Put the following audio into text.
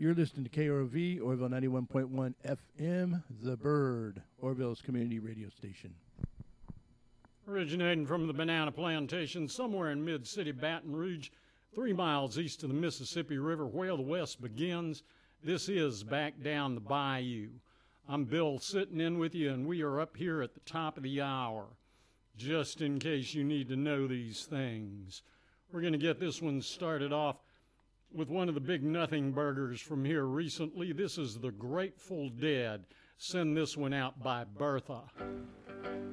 You're listening to KROV, Orville 91.1 FM, The Bird, Orville's community radio station. Originating from the banana plantation somewhere in mid-city Baton Rouge, 3 miles east of the Mississippi River, where the West begins, this is Back Down the Bayou. I'm Bill sitting in with you, and we are up here at the top of the hour, just in case you need to know these things. We're going to get this one started off with one of the big nothing burgers from here recently. This is the Grateful Dead. Send this one out by Bertha.